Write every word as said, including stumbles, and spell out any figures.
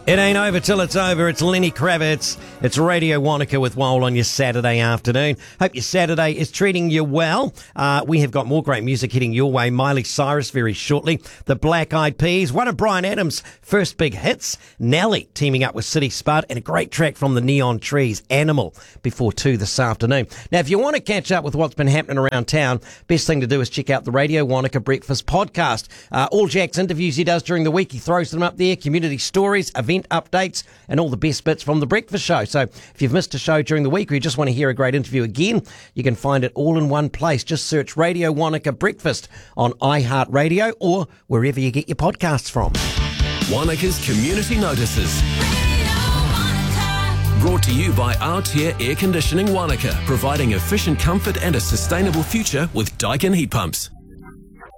It ain't over till it's over. It's Lenny Kravitz. It's Radio Wanaka with Wole on your Saturday afternoon. Hope your Saturday is treating you well. Uh, we have got more great music hitting your way. Miley Cyrus very shortly. The Black Eyed Peas. One of Bryan Adams' first big hits. Nelly teaming up with City Spud. And a great track from the Neon Trees, Animal, before two this afternoon. Now, if you want to catch up with what's been happening around town, best thing to do is check out the Radio Wanaka Breakfast podcast. Uh, all Jack's interviews he does during the week, he throws them up there. Community stories, events, updates and all the best bits from the breakfast show. So if you've missed a show during the week or you just want to hear a great interview again, you can find it all in one place. Just search Radio Wanaka Breakfast on iHeartRadio or wherever you get your podcasts from. Wanaka's Community Notices. Brought to you by Aotea Air Conditioning Wanaka, providing efficient comfort and a sustainable future with Daikin heat pumps.